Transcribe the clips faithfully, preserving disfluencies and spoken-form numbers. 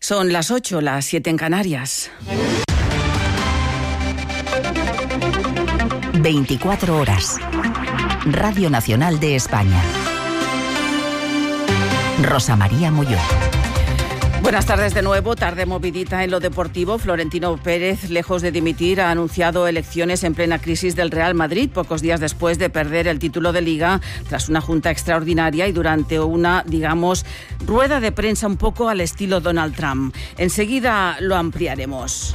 Son las ocho, las siete en Canarias. veinticuatro horas. Radio Nacional de España. Rosa María Molló. Buenas tardes de nuevo. Tarde movidita en lo deportivo. Florentino Pérez, lejos de dimitir, ha anunciado elecciones en plena crisis del Real Madrid, pocos días después de perder el título de Liga tras una junta extraordinaria y durante una, digamos, rueda de prensa un poco al estilo Donald Trump. Enseguida lo ampliaremos.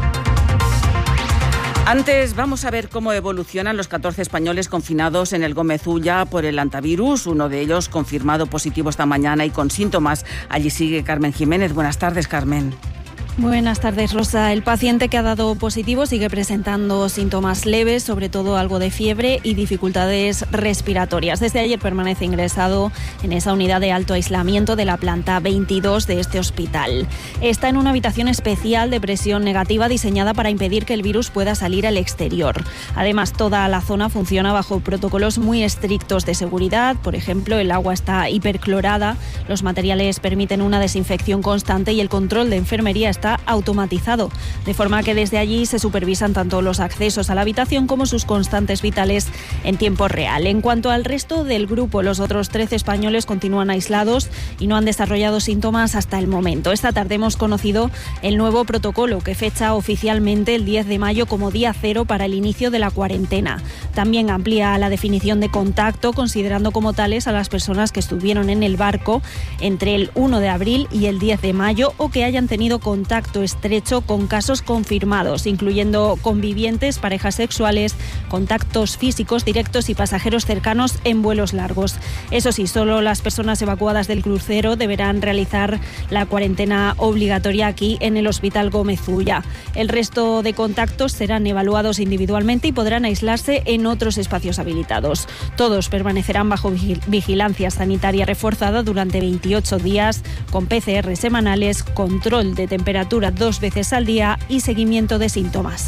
Antes vamos a ver cómo evolucionan los catorce españoles confinados en el Gómez Ulla por el hantavirus, uno de ellos confirmado positivo esta mañana y con síntomas. Allí sigue Carmen Jiménez. Buenas tardes, Carmen. Buenas tardes, Rosa. El paciente que ha dado positivo sigue presentando síntomas leves, sobre todo algo de fiebre y dificultades respiratorias. Desde ayer permanece ingresado en esa unidad de alto aislamiento de la planta veintidós de este hospital. Está en una habitación especial de presión negativa diseñada para impedir que el virus pueda salir al exterior. Además, toda la zona funciona bajo protocolos muy estrictos de seguridad. Por ejemplo, el agua está hiperclorada, los materiales permiten una desinfección constante y el control de enfermería está está automatizado, de forma que desde allí se supervisan tanto los accesos a la habitación como sus constantes vitales en tiempo real. En cuanto al resto del grupo, los otros trece españoles continúan aislados y no han desarrollado síntomas hasta el momento. Esta tarde hemos conocido el nuevo protocolo que fecha oficialmente el diez de mayo como día cero para el inicio de la cuarentena. También amplía la definición de contacto, considerando como tales a las personas que estuvieron en el barco entre el uno de abril y el diez de mayo o que hayan tenido contacto contacto estrecho con casos confirmados, incluyendo convivientes, parejas sexuales, contactos físicos directos y pasajeros cercanos en vuelos largos. Eso sí, solo las personas evacuadas del crucero deberán realizar la cuarentena obligatoria aquí en el Hospital Gómez Ulla. El resto de contactos serán evaluados individualmente y podrán aislarse en otros espacios habilitados. Todos permanecerán bajo vigilancia sanitaria reforzada durante veintiocho días, con P C R semanales, control de temperatura dos veces al día y seguimiento de síntomas.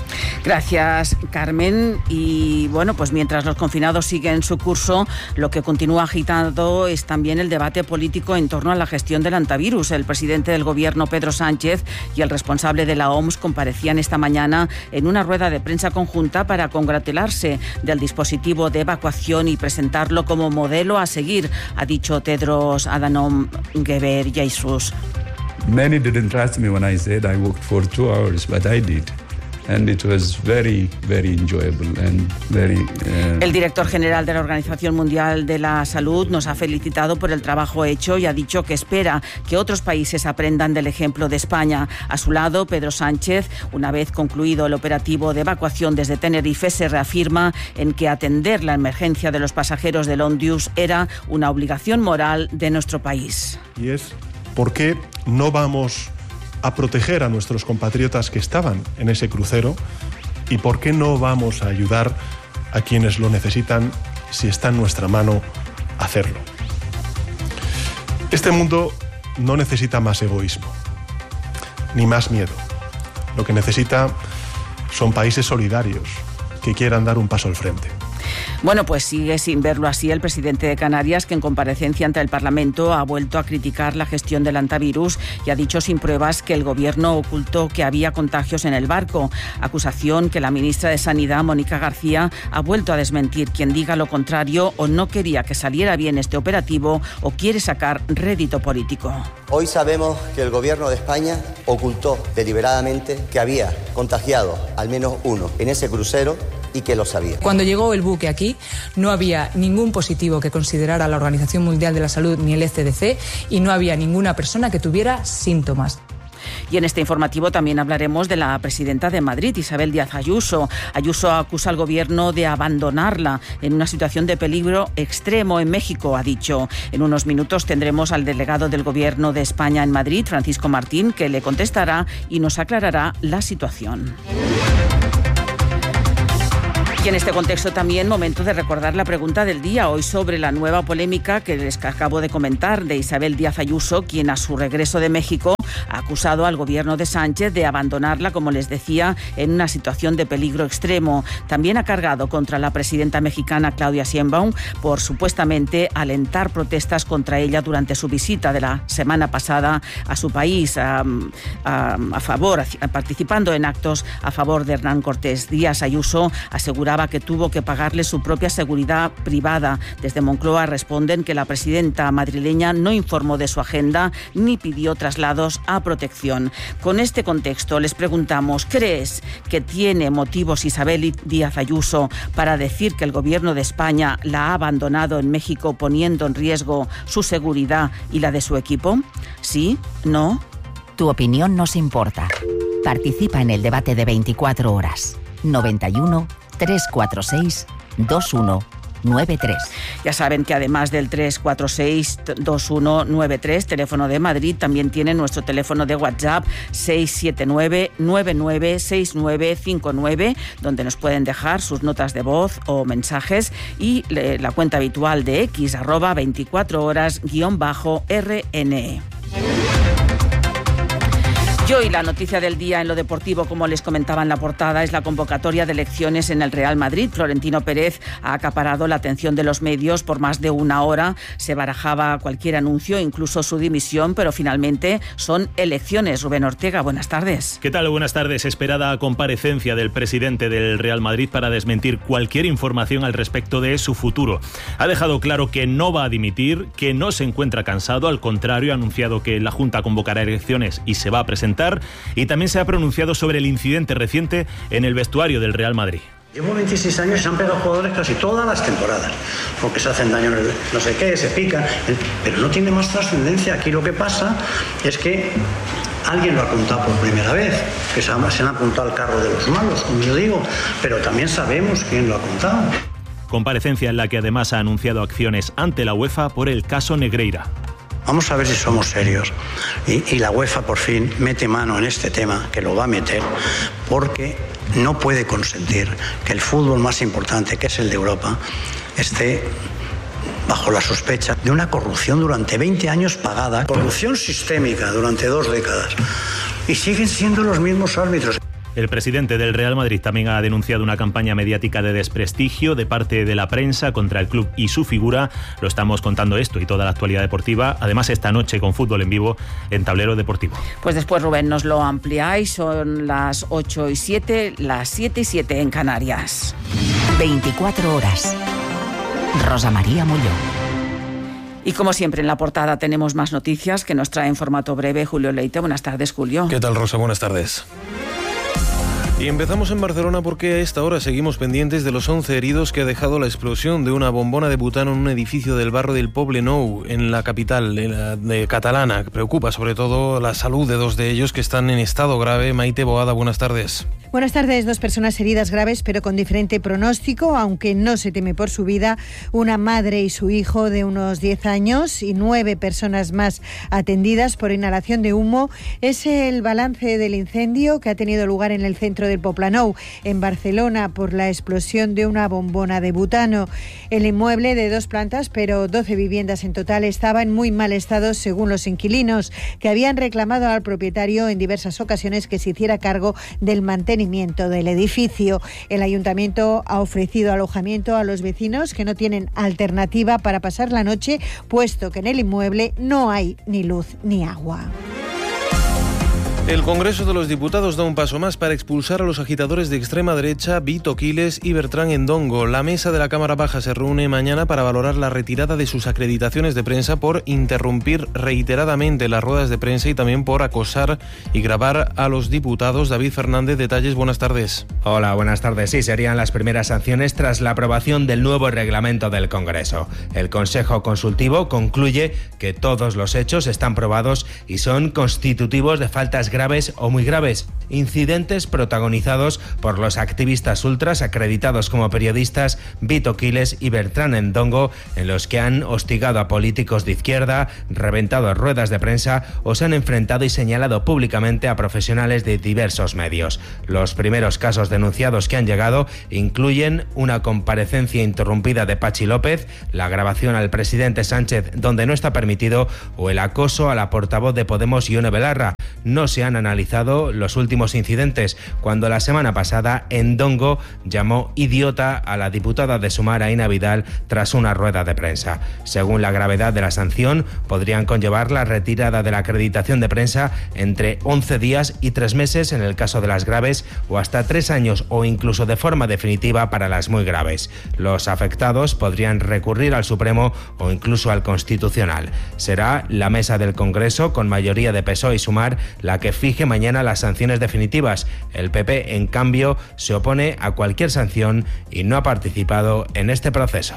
Gracias, Carmen. Y bueno, pues mientras los confinados siguen su curso, lo que continúa agitado es también el debate político en torno a la gestión del hantavirus. El presidente del Gobierno, Pedro Sánchez, y el responsable de la O M S comparecían esta mañana en una rueda de prensa conjunta para congratularse del dispositivo de evacuación y presentarlo como modelo a seguir, ha dicho Tedros Adhanom Ghebreyesus. Many didn't trust me when I said I worked for two hours, but I did. And it was very, very enjoyable and very, uh... El director general de la Organización Mundial de la Salud nos ha felicitado por el trabajo hecho y ha dicho que espera que otros países aprendan del ejemplo de España. A su lado, Pedro Sánchez, una vez concluido el operativo de evacuación desde Tenerife, se reafirma en que atender la emergencia de los pasajeros del Ondius era una obligación moral de nuestro país. Y es ¿por qué no vamos a proteger a nuestros compatriotas que estaban en ese crucero? ¿Y por qué no vamos a ayudar a quienes lo necesitan si está en nuestra mano hacerlo? Este mundo no necesita más egoísmo, ni más miedo. Lo que necesita son países solidarios que quieran dar un paso al frente. Bueno, pues sigue sin verlo así el presidente de Canarias, que en comparecencia ante el Parlamento ha vuelto a criticar la gestión del hantavirus y ha dicho sin pruebas que el Gobierno ocultó que había contagios en el barco. Acusación que la ministra de Sanidad, Mónica García, ha vuelto a desmentir. Quien diga lo contrario o no quería que saliera bien este operativo o quiere sacar rédito político. Hoy sabemos que el Gobierno de España ocultó deliberadamente que había contagiado al menos uno en ese crucero y que lo sabía. Cuando llegó el buque aquí, no había ningún positivo que considerara la Organización Mundial de la Salud ni el C D C y no había ninguna persona que tuviera síntomas. Y en este informativo también hablaremos de la presidenta de Madrid, Isabel Díaz Ayuso. Ayuso acusa al Gobierno de abandonarla en una situación de peligro extremo en México, ha dicho. En unos minutos tendremos al delegado del Gobierno de España en Madrid, Francisco Martín, que le contestará y nos aclarará la situación. Y en este contexto también momento de recordar la pregunta del día, hoy sobre la nueva polémica que les acabo de comentar de Isabel Díaz Ayuso, quien a su regreso de México ha acusado al gobierno de Sánchez de abandonarla, como les decía, en una situación de peligro extremo. También ha cargado contra la presidenta mexicana Claudia Sheinbaum por supuestamente alentar protestas contra ella durante su visita de la semana pasada a su país, a, a, a favor, a, participando en actos a favor de Hernán Cortés. Díaz Ayuso aseguraba que tuvo que pagarle su propia seguridad privada. Desde Moncloa responden que la presidenta madrileña no informó de su agenda ni pidió traslados a protección. Con este contexto les preguntamos, ¿crees que tiene motivos Isabel Díaz Ayuso para decir que el gobierno de España la ha abandonado en México poniendo en riesgo su seguridad y la de su equipo? ¿Sí? ¿No? Tu opinión nos importa. Participa en el debate de veinticuatro horas. noventa y uno, trescientos cuarenta y seis, veintiuno noventa y tres. Ya saben que además del tres cuatro seis, veintiuno noventa y tres, teléfono de Madrid, también tienen nuestro teléfono de WhatsApp seis siete nueve, nueve nueve seis nueve cinco nueve, donde nos pueden dejar sus notas de voz o mensajes, y la cuenta habitual de X, arroba veinticuatro horas guión bajo R N E. Y hoy la noticia del día en lo deportivo, como les comentaba en la portada, es la convocatoria de elecciones en el Real Madrid. Florentino Pérez ha acaparado la atención de los medios por más de una hora. Se barajaba cualquier anuncio, incluso su dimisión, pero finalmente son elecciones. Rubén Ortega, buenas tardes. ¿Qué tal? Buenas tardes. Esperada comparecencia del presidente del Real Madrid para desmentir cualquier información al respecto de su futuro. Ha dejado claro que no va a dimitir, que no se encuentra cansado, al contrario, ha anunciado que la Junta convocará elecciones y se va a presentar. Y también se ha pronunciado sobre el incidente reciente en el vestuario del Real Madrid. Llevo veintiséis años y se han pegado jugadores casi todas las temporadas, porque se hacen daño, no sé qué, se pican, pero no tiene más trascendencia. Aquí lo que pasa es que alguien lo ha apuntado por primera vez, que se han apuntado al carro de los malos, como yo digo, pero también sabemos quién lo ha apuntado. Comparecencia en la que además ha anunciado acciones ante la UEFA por el caso Negreira. Vamos a ver si somos serios y, y la UEFA por fin mete mano en este tema, que lo va a meter, porque no puede consentir que el fútbol más importante, que es el de Europa, esté bajo la sospecha de una corrupción durante veinte años pagada, corrupción sistémica durante dos décadas, y siguen siendo los mismos árbitros. El presidente del Real Madrid también ha denunciado una campaña mediática de desprestigio de parte de la prensa contra el club y su figura. Lo estamos contando esto y toda la actualidad deportiva, además esta noche con fútbol en vivo en Tablero Deportivo. Pues después, Rubén, nos lo ampliáis. Son las ocho y siete, las siete y siete en Canarias. veinticuatro horas. Rosa María Molló. Y como siempre en la portada tenemos más noticias que nos trae en formato breve Julio Leite. Buenas tardes, Julio. ¿Qué tal, Rosa? Buenas tardes. Y empezamos en Barcelona porque a esta hora seguimos pendientes de los once heridos que ha dejado la explosión de una bombona de butano en un edificio del barrio del Poblenou, en la capital de catalana. Preocupa sobre todo la salud de dos de ellos que están en estado grave. Maite Boada, buenas tardes. Buenas tardes. Dos personas heridas graves, pero con diferente pronóstico, aunque no se teme por su vida. Una madre y su hijo de unos diez años y nueve personas más atendidas por inhalación de humo. Es el balance del incendio que ha tenido lugar en el centro del Poblenou, en Barcelona, por la explosión de una bombona de butano. El inmueble, de dos plantas, pero doce viviendas en total, estaba en muy mal estado según los inquilinos, que habían reclamado al propietario en diversas ocasiones que se hiciera cargo del mantenimiento del edificio. El ayuntamiento ha ofrecido alojamiento a los vecinos que no tienen alternativa para pasar la noche, puesto que en el inmueble no hay ni luz ni agua. El Congreso de los Diputados da un paso más para expulsar a los agitadores de extrema derecha Vito Quiles y Bertrán Endongo. La mesa de la Cámara Baja se reúne mañana para valorar la retirada de sus acreditaciones de prensa por interrumpir reiteradamente las ruedas de prensa y también por acosar y grabar a los diputados. David Fernández, detalles, buenas tardes. Hola, buenas tardes. Sí, serían las primeras sanciones tras la aprobación del nuevo reglamento del Congreso. El Consejo Consultivo concluye que todos los hechos están probados y son constitutivos de faltas graves graves o muy graves. Incidentes protagonizados por los activistas ultras acreditados como periodistas Vito Quiles y Bertrán Endongo, en los que han hostigado a políticos de izquierda, reventado ruedas de prensa o se han enfrentado y señalado públicamente a profesionales de diversos medios. Los primeros casos denunciados que han llegado incluyen una comparecencia interrumpida de Pachi López, la grabación al presidente Sánchez donde no está permitido o el acoso a la portavoz de Podemos, Ione Belarra. No se han analizado los últimos incidentes, cuando la semana pasada Endongo llamó idiota a la diputada de Sumar, Aina Vidal, tras una rueda de prensa. Según la gravedad de la sanción, podrían conllevar la retirada de la acreditación de prensa entre once días y tres meses en el caso de las graves, o hasta tres años o incluso de forma definitiva para las muy graves. Los afectados podrían recurrir al Supremo o incluso al Constitucional. Será la mesa del Congreso, con mayoría de P S O E y Sumar, la que fije mañana las sanciones definitivas. El P P, en cambio, se opone a cualquier sanción y no ha participado en este proceso.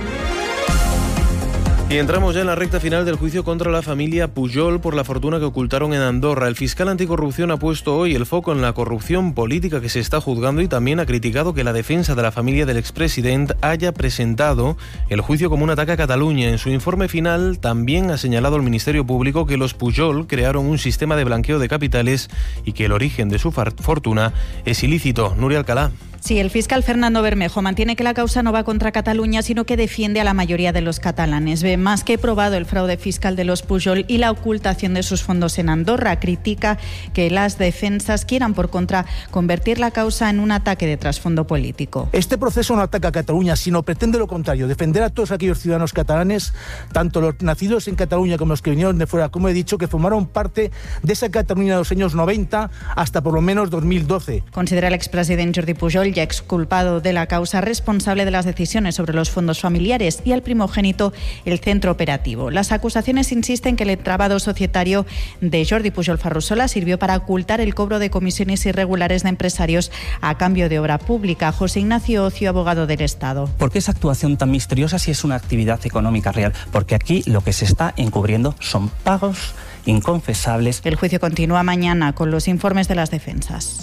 Y entramos ya en la recta final del juicio contra la familia Pujol por la fortuna que ocultaron en Andorra. El fiscal anticorrupción ha puesto hoy el foco en la corrupción política que se está juzgando y también ha criticado que la defensa de la familia del expresidente haya presentado el juicio como un ataque a Cataluña. En su informe final también ha señalado el Ministerio Público que los Pujol crearon un sistema de blanqueo de capitales y que el origen de su fortuna es ilícito. Nuria Alcalá. Sí, el fiscal Fernando Bermejo mantiene que la causa no va contra Cataluña, sino que defiende a la mayoría de los catalanes. Ve más que probado el fraude fiscal de los Pujol y la ocultación de sus fondos en Andorra. Critica que las defensas quieran, por contra, convertir la causa en un ataque de trasfondo político. Este proceso no ataca a Cataluña, sino pretende lo contrario, defender a todos aquellos ciudadanos catalanes, tanto los nacidos en Cataluña como los que vinieron de fuera, como he dicho, que formaron parte de esa Cataluña de los años noventa hasta por lo menos dos mil doce. Considera el expresidente Jordi Pujol, ya exculpado de la causa, responsable de las decisiones sobre los fondos familiares, y al primogénito el centro operativo. Las acusaciones insisten que el entramado societario de Jordi Pujol Ferrusola sirvió para ocultar el cobro de comisiones irregulares de empresarios a cambio de obra pública. José Ignacio Ocio, abogado del Estado. ¿Por qué esa actuación tan misteriosa si es una actividad económica real? Porque aquí lo que se está encubriendo son pagos inconfesables. El juicio continúa mañana con los informes de las defensas.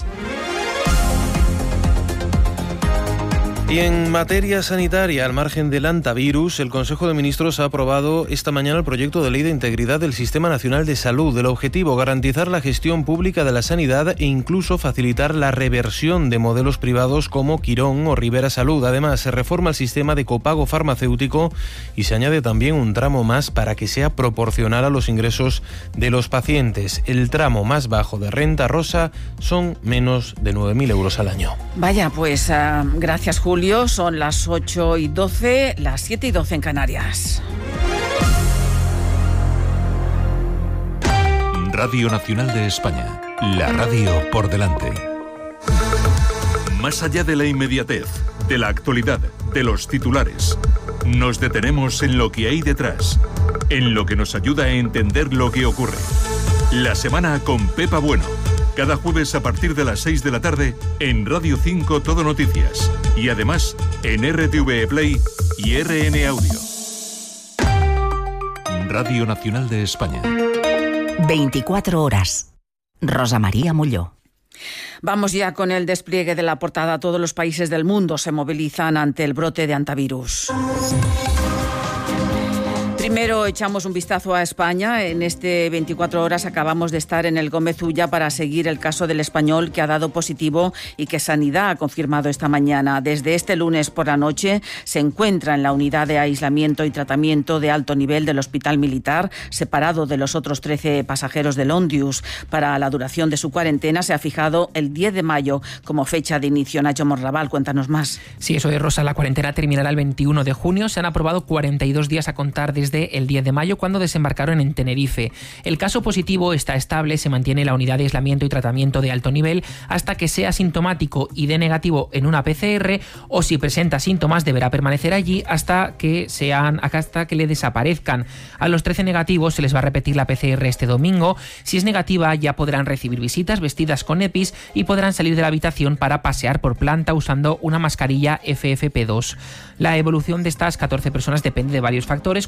Y en materia sanitaria, al margen del antivirus, el Consejo de Ministros ha aprobado esta mañana el proyecto de ley de integridad del Sistema Nacional de Salud. El objetivo, garantizar la gestión pública de la sanidad e incluso facilitar la reversión de modelos privados como Quirón o Rivera Salud. Además, se reforma el sistema de copago farmacéutico y se añade también un tramo más para que sea proporcional a los ingresos de los pacientes. El tramo más bajo de renta rosa son menos de nueve mil euros al año. Vaya, pues uh, gracias, Julio. Son las ocho y doce, las siete y doce en Canarias. Radio Nacional de España, la radio por delante. Más allá de la inmediatez, de la actualidad, de los titulares, nos detenemos en lo que hay detrás, en lo que nos ayuda a entender lo que ocurre. La semana con Pepa Bueno. Cada jueves a partir de las seis de la tarde en Radio cinco Todo Noticias y además en R T V E Play y R N Audio. Radio Nacional de España. veinticuatro horas. Rosa María Molló. Vamos ya con el despliegue de la portada. Todos los países del mundo se movilizan ante el brote de antivirus. Primero echamos un vistazo a España. En este veinticuatro horas acabamos de estar en el Gómez Ulla para seguir el caso del español que ha dado positivo y que Sanidad ha confirmado esta mañana. Desde este lunes por la noche se encuentra en la unidad de aislamiento y tratamiento de alto nivel del Hospital Militar, separado de los otros trece pasajeros del Ondius. Para la duración de su cuarentena se ha fijado el diez de mayo como fecha de inicio. Nacho Morraval, cuéntanos más. Sí, eso de Rosa. La cuarentena terminará el veintiuno de junio. Se han aprobado cuarenta y dos días a contar desde el diez de mayo, cuando desembarcaron en Tenerife. El caso positivo está estable, se mantiene en la unidad de aislamiento y tratamiento de alto nivel hasta que sea sintomático y dé negativo en una P C R, o si presenta síntomas deberá permanecer allí hasta que sean hasta que le desaparezcan. A los trece negativos se les va a repetir la P C R este domingo. Si es negativa, ya podrán recibir visitas vestidas con EPIs y podrán salir de la habitación para pasear por planta usando una mascarilla F F P dos. La evolución de estas catorce personas depende de varios factores, como ha explicado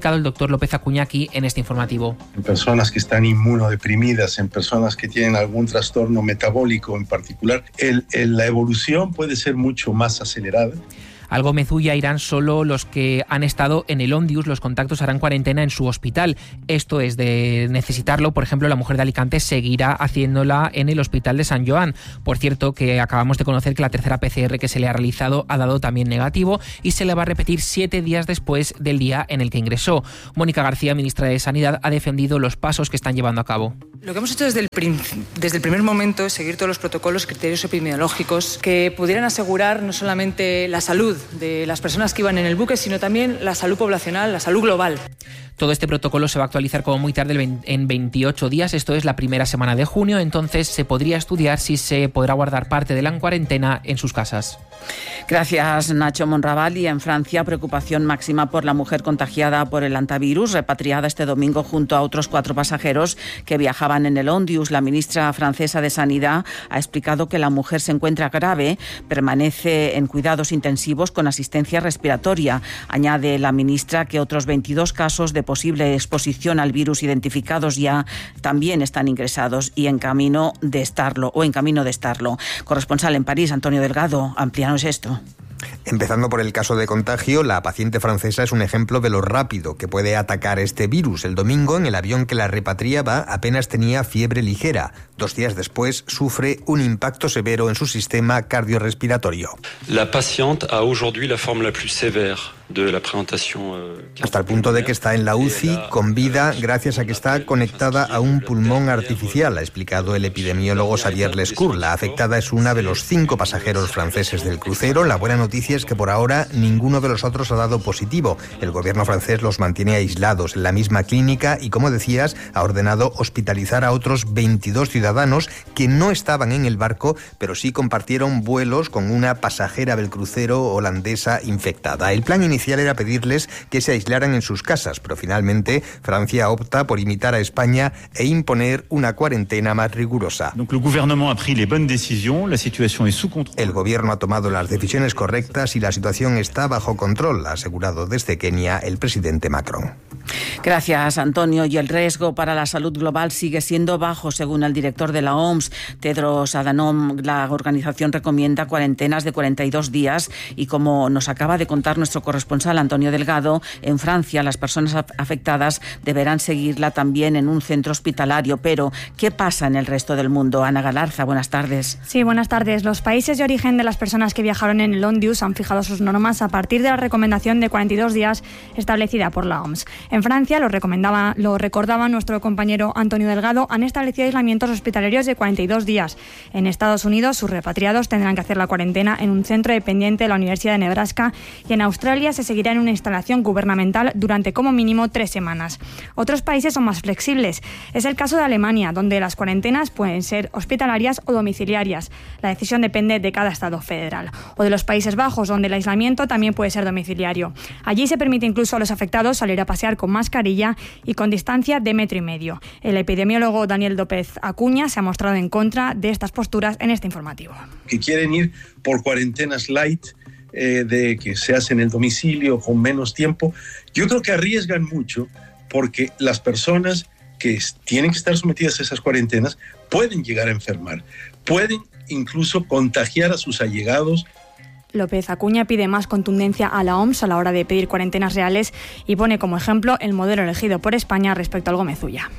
explicado el doctor López Acuña aquí en este informativo. En personas que están inmunodeprimidas, en personas que tienen algún trastorno metabólico en particular, el, el, la evolución puede ser mucho más acelerada. Al Gómez Ulla irán solo los que han estado en el Ondius, los contactos harán cuarentena en su hospital. Esto es, de necesitarlo, por ejemplo, la mujer de Alicante seguirá haciéndola en el hospital de San Joan. Por cierto, que acabamos de conocer que la tercera P C R que se le ha realizado ha dado también negativo y se le va a repetir siete días después del día en el que ingresó. Mónica García, ministra de Sanidad, ha defendido los pasos que están llevando a cabo. Lo que hemos hecho desde el, desde el primer momento es seguir todos los protocolos, criterios epidemiológicos que pudieran asegurar no solamente la salud de las personas que iban en el buque, sino también la salud poblacional, la salud global. Todo este protocolo se va a actualizar como muy tarde en veintiocho días, esto es la primera semana de junio, entonces se podría estudiar si se podrá guardar parte de la cuarentena en sus casas. Gracias, Nacho Monraval. Y en Francia, preocupación máxima por la mujer contagiada por el hantavirus, repatriada este domingo junto a otros cuatro pasajeros que viajaban en el Ondius. La ministra francesa de Sanidad ha explicado que la mujer se encuentra grave, permanece en cuidados intensivos con asistencia respiratoria. Añade la ministra que otros veintidós casos de posible exposición al virus identificados ya también están ingresados y en camino de estarlo o en camino de estarlo. Corresponsal en París, Antonio Delgado, amplíanos esto. Empezando por el caso de contagio, la paciente francesa es un ejemplo de lo rápido que puede atacar este virus. El domingo, en el avión que la repatriaba, apenas tenía fiebre ligera. Dos días después, sufre un impacto severo en su sistema cardiorrespiratorio. La paciente a aujourd'hui la forme la plus sévère de la présentation. Hasta el punto de que está en la U C I con vida gracias a que está conectada a un pulmón artificial, ha explicado el epidemiólogo Xavier Lescour. La afectada es una de los cinco pasajeros franceses del crucero. La buena noticia es que por ahora ninguno de los otros ha dado positivo. El gobierno francés los mantiene aislados en la misma clínica y, como decías, ha ordenado hospitalizar a otros veintidós ciudadanos que no estaban en el barco, pero sí compartieron vuelos con una pasajera del crucero holandesa infectada. El plan inicial era pedirles que se aislaran en sus casas, pero finalmente Francia opta por imitar a España e imponer una cuarentena más rigurosa. Donc, le gouvernement a pris les bonnes décisions, la situation est sous contrôle. El gobierno ha tomado las decisiones correctas y la situación está bajo control, ha asegurado desde Kenia el presidente Macron. Gracias, Antonio. Y el riesgo para la salud global sigue siendo bajo, según el director de la O M S, Tedros Adhanom. La organización recomienda cuarentenas de cuarenta y dos días y, como nos acaba de contar nuestro corresponsal Antonio Delgado, en Francia las personas afectadas deberán seguirla también en un centro hospitalario. Pero, ¿qué pasa en el resto del mundo? Ana Galarza, buenas tardes. Sí, buenas tardes. Los países de origen de las personas que viajaron en el Ondius han fijado sus normas a partir de la recomendación de cuarenta y dos días establecida por la O M S. En Francia, lo, recomendaba, lo recordaba nuestro compañero Antonio Delgado, han establecido aislamientos hospitalarios de cuarenta y dos días. En Estados Unidos, sus repatriados tendrán que hacer la cuarentena en un centro dependiente de la Universidad de Nebraska, y en Australia se seguirá en una instalación gubernamental durante como mínimo tres semanas. Otros países son más flexibles. Es el caso de Alemania, donde las cuarentenas pueden ser hospitalarias o domiciliarias. La decisión depende de cada estado federal. O de los Países Bajos, donde el aislamiento también puede ser domiciliario. Allí se permite incluso a los afectados salir a pasear con mascarilla y con distancia de metro y medio. El epidemiólogo Daniel López Acuña se ha mostrado en contra de estas posturas en este informativo. Que quieren ir por cuarentenas light, eh, de que se hacen en el domicilio con menos tiempo. Yo creo que arriesgan mucho porque las personas que tienen que estar sometidas a esas cuarentenas pueden llegar a enfermar, pueden incluso contagiar a sus allegados. López Acuña pide más contundencia a la O M S a la hora de pedir cuarentenas reales y pone como ejemplo el modelo elegido por España respecto al Gómez Ulla.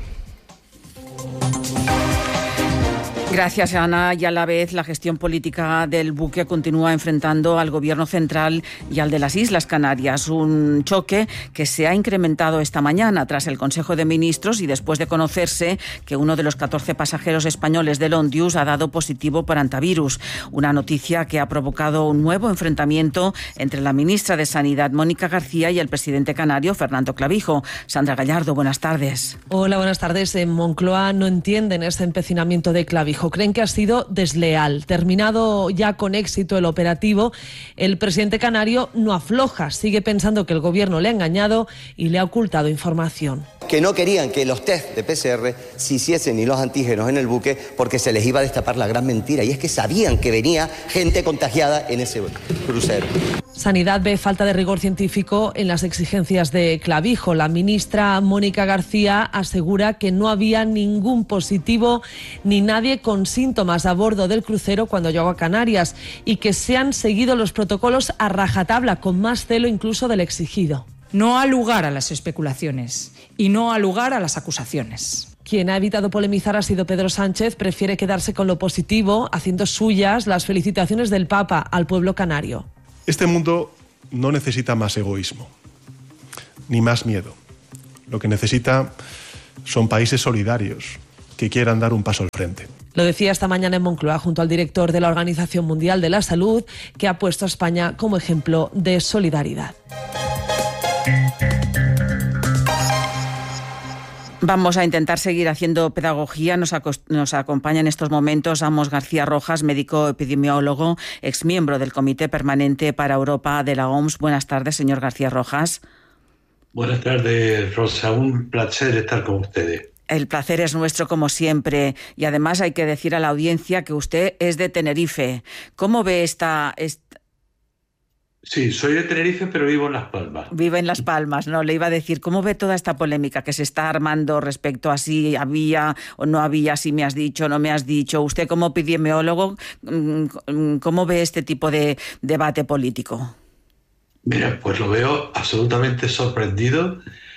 Gracias, Ana. Y a la vez la gestión política del buque continúa enfrentando al Gobierno central y al de las Islas Canarias. Un choque que se ha incrementado esta mañana tras el Consejo de Ministros y después de conocerse que uno de los catorce pasajeros españoles del Ondius ha dado positivo por hantavirus. Una noticia que ha provocado un nuevo enfrentamiento entre la ministra de Sanidad, Mónica García, y el presidente canario, Fernando Clavijo. Sandra Gallardo, buenas tardes. Hola, buenas tardes. En Moncloa no entienden este empecinamiento de Clavijo. Creen que ha sido desleal. Terminado ya con éxito el operativo, el presidente canario no afloja. Sigue pensando que el gobierno le ha engañado y le ha ocultado información. Que no querían que los test de P C R se hiciesen ni los antígenos en el buque porque se les iba a destapar la gran mentira. Y es que sabían que venía gente contagiada en ese crucero. Sanidad ve falta de rigor científico en las exigencias de Clavijo. La ministra Mónica García asegura que no había ningún positivo ni nadie con síntomas a bordo del crucero cuando llegó a Canarias y que se han seguido los protocolos a rajatabla, con más celo incluso del exigido. No ha lugar a las especulaciones y no ha lugar a las acusaciones. Quien ha evitado polemizar ha sido Pedro Sánchez. Prefiere quedarse con lo positivo, haciendo suyas las felicitaciones del Papa al pueblo canario. Este mundo no necesita más egoísmo, ni más miedo. Lo que necesita son países solidarios que quieran dar un paso al frente. Lo decía esta mañana en Moncloa junto al director de la Organización Mundial de la Salud, que ha puesto a España como ejemplo de solidaridad. Vamos a intentar seguir haciendo pedagogía. Nos, nos acompaña en estos momentos Amos García Rojas, médico epidemiólogo, exmiembro del Comité Permanente para Europa de la O M S. Buenas tardes, señor García Rojas. Buenas tardes, Rosa. Un placer estar con ustedes. El placer es nuestro, como siempre. Y además hay que decir a la audiencia que usted es de Tenerife. ¿Cómo ve esta... esta... Sí, soy de Tenerife, pero vivo en Las Palmas. Vive en Las Palmas, ¿no? Le iba a decir, ¿cómo ve toda esta polémica que se está armando respecto a si había o no había, si me has dicho o no me has dicho? Usted, como epidemiólogo, ¿cómo ve este tipo de debate político? Mira, pues lo veo absolutamente sorprendido,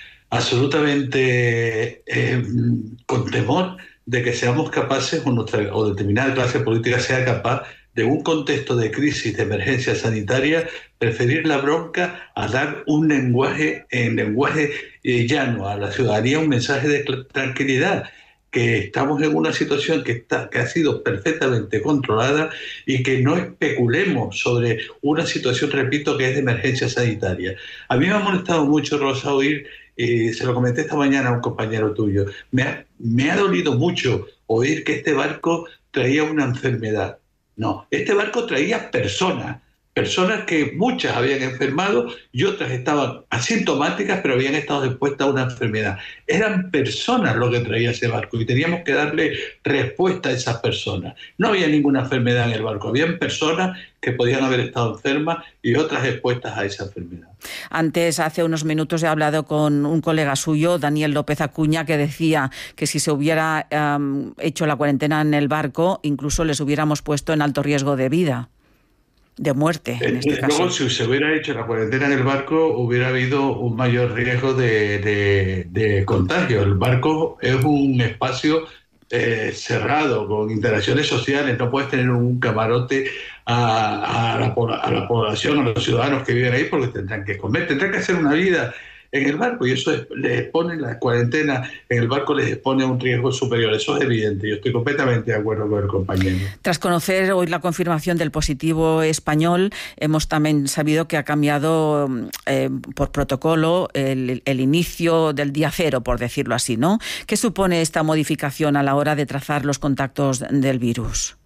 absolutamente eh, con temor de que seamos capaces, o, nuestra, o determinada clase política sea capaz de un contexto de crisis, de emergencia sanitaria, preferir la bronca a dar un lenguaje, en lenguaje eh, llano a la ciudadanía, un mensaje de tranquilidad, que estamos en una situación que, está, que ha sido perfectamente controlada y que no especulemos sobre una situación, repito, que es de emergencia sanitaria. A mí me ha molestado mucho, Rosa, oír, eh, se lo comenté esta mañana a un compañero tuyo, me ha, me ha dolido mucho oír que este barco traía una enfermedad. No, este barco traía personas, personas que muchas habían enfermado y otras estaban asintomáticas, pero habían estado expuestas a una enfermedad. Eran personas lo que traía ese barco y teníamos que darle respuesta a esas personas. No había ninguna enfermedad en el barco, habían personas que podían haber estado enfermas y otras expuestas a esa enfermedad. Antes, hace unos minutos, he hablado con un colega suyo, Daniel López Acuña, que decía que si se hubiera um, hecho la cuarentena en el barco, incluso les hubiéramos puesto en alto riesgo de vida, de muerte, en este eh, caso. Luego, si se hubiera hecho la cuarentena en el barco, hubiera habido un mayor riesgo de, de, de contagio. El barco es un espacio eh, cerrado, con interacciones sociales. No puedes tener un camarote a, a, la, a la población, a los ciudadanos que viven ahí, porque tendrán que comer, tendrán que hacer una vida en el barco, y eso es, les expone, la cuarentena en el barco les expone a un riesgo superior. Eso es evidente. Yo estoy completamente de acuerdo con el compañero. Tras conocer hoy la confirmación del positivo español, hemos también sabido que ha cambiado eh, por protocolo el, el inicio del día cero, por decirlo así, ¿no? ¿Qué supone esta modificación a la hora de trazar los contactos del virus?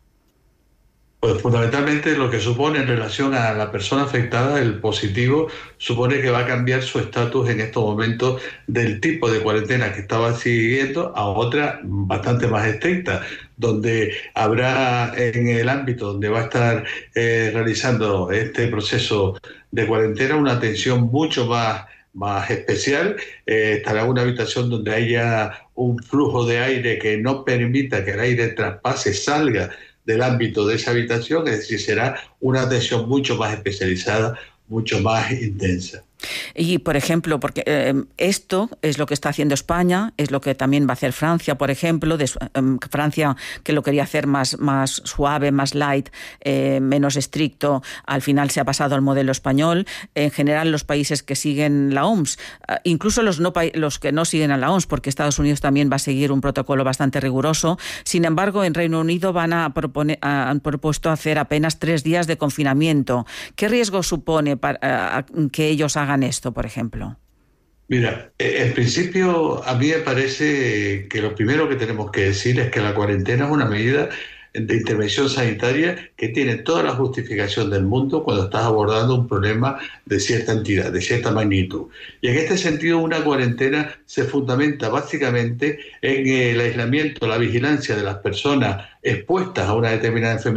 Pues fundamentalmente lo que supone en relación a la persona afectada, el positivo, supone que va a cambiar su estatus en estos momentos del tipo de cuarentena que estaba siguiendo a otra bastante más estricta, donde habrá en el ámbito donde va a estar eh, realizando este proceso de cuarentena una atención mucho más más especial. Eh, estará en una habitación donde haya un flujo de aire que no permita que el aire traspase, salga del ámbito de esa habitación, es decir, será una atención mucho más especializada, mucho más intensa. Y, por ejemplo, porque eh, esto es lo que está haciendo España, es lo que también va a hacer Francia, por ejemplo, de, eh, Francia, que lo quería hacer más, más suave, más light, eh, menos estricto, al final se ha pasado al modelo español. En general, los países que siguen la O M S, eh, incluso los, no, los que no siguen a la O M S, porque Estados Unidos también va a seguir un protocolo bastante riguroso. Sin embargo, en Reino Unido van a proponer, han propuesto hacer apenas tres días de confinamiento. ¿Qué riesgo supone para, uh, que ellos hagan esto, por ejemplo? Mira, en principio a mí me parece que lo primero que tenemos que decir es que la cuarentena es una medida de intervención sanitaria que tiene toda la justificación del mundo cuando estás abordando un problema de cierta entidad, de cierta magnitud. Y en este sentido, una cuarentena se fundamenta básicamente en el aislamiento, la vigilancia de las personas expuestas a una determinada enfermedad,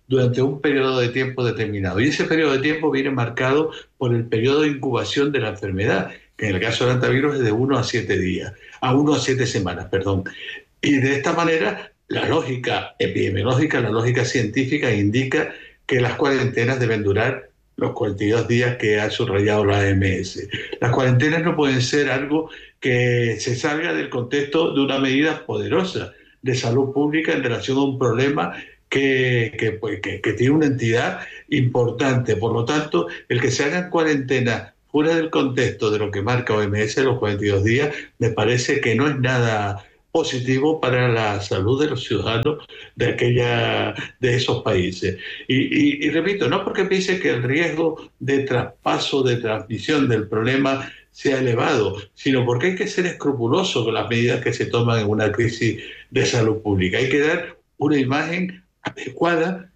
durante un periodo de tiempo determinado. Y ese periodo de tiempo viene marcado por el periodo de incubación de la enfermedad, que en el caso del antivirus es de uno a siete días, a uno a siete semanas, perdón. Y de esta manera, la lógica epidemiológica, la lógica científica indica que las cuarentenas deben durar los cuarenta y dos días que ha subrayado la O M S. Las cuarentenas no pueden ser algo que se salga del contexto de una medida poderosa de salud pública en relación a un problema que, que, pues, que, que tiene una entidad importante. Por lo tanto, el que se hagan cuarentenas fuera del contexto de lo que marca O M S, los cuarenta y dos días, me parece que no es nada positivo para la salud de los ciudadanos de aquella de esos países. Y, y, y repito, no porque piense que el riesgo de traspaso, de transmisión del problema sea elevado, sino porque hay que ser escrupuloso con las medidas que se toman en una crisis de salud pública. Hay que dar una imagen adecuada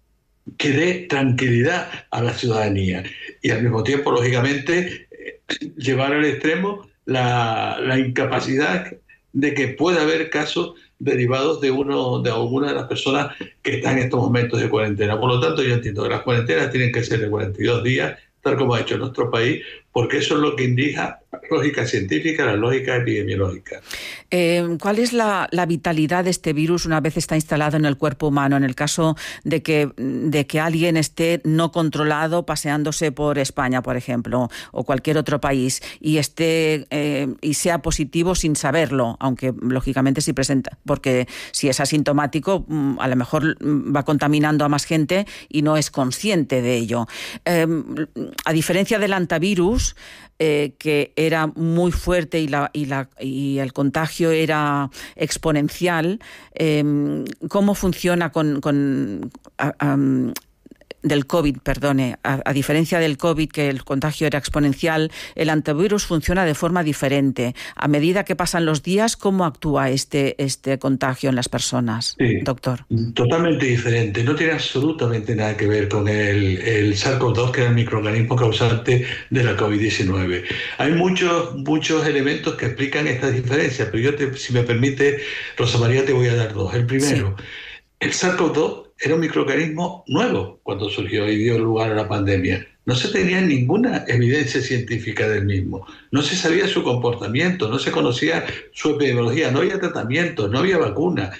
que dé tranquilidad a la ciudadanía y al mismo tiempo, lógicamente, llevar al extremo la, la incapacidad de que pueda haber casos derivados de uno de alguna de las personas que están en estos momentos de cuarentena. Por lo tanto, yo entiendo que las cuarentenas tienen que ser de cuarenta y dos días, tal como ha hecho nuestro país, porque eso es lo que indica la lógica científica, la lógica epidemiológica. Eh, ¿Cuál es la, la vitalidad de este virus una vez está instalado en el cuerpo humano? En el caso de que, de que alguien esté no controlado paseándose por España, por ejemplo, o cualquier otro país, y esté eh, y sea positivo sin saberlo, aunque lógicamente sí presenta, porque si es asintomático, a lo mejor va contaminando a más gente y no es consciente de ello. Eh, a diferencia del antivirus, Eh, que era muy fuerte y, la, y, la, y el contagio era exponencial, eh, ¿cómo funciona con, con a, a, del COVID, perdone, a, a diferencia del COVID, que el contagio era exponencial, el antivirus funciona de forma diferente? A medida que pasan los días, ¿cómo actúa este, este contagio en las personas, sí, doctor? Totalmente diferente, no tiene absolutamente nada que ver con el, el SARS-CoV dos, que era el microorganismo causante de la COVID diecinueve. Hay muchos, muchos elementos que explican estas diferencias, pero yo, te, si me permite, Rosa María, te voy a dar dos. El primero, sí. El SARS-CoV dos era un microorganismo nuevo cuando surgió y dio lugar a la pandemia. No se tenía ninguna evidencia científica del mismo. No se sabía su comportamiento, no se conocía su epidemiología, no había tratamiento, no había vacuna.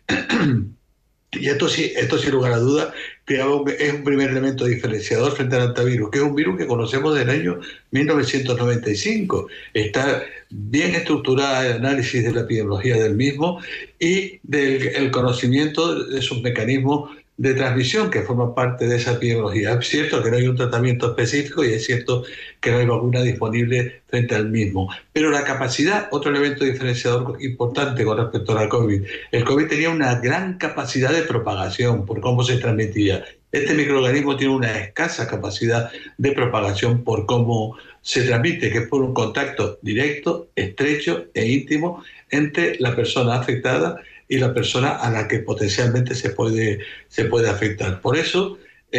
Y esto sí, esto sin lugar a dudas, es un primer elemento diferenciador frente al antivirus, que es un virus que conocemos del año mil novecientos noventa y cinco. Está bien estructurada el análisis de la epidemiología del mismo y del conocimiento de sus mecanismos de transmisión que forman parte de esa epidemiología. Es cierto que no hay un tratamiento específico y es cierto que no hay vacuna disponible frente al mismo. Pero la capacidad, otro elemento diferenciador importante con respecto a la COVID, el COVID tenía una gran capacidad de propagación por cómo se transmitía. Este microorganismo tiene una escasa capacidad de propagación por cómo se transmite, que es por un contacto directo, estrecho e íntimo entre la persona afectada y la persona a la que potencialmente se puede, se puede afectar. Por eso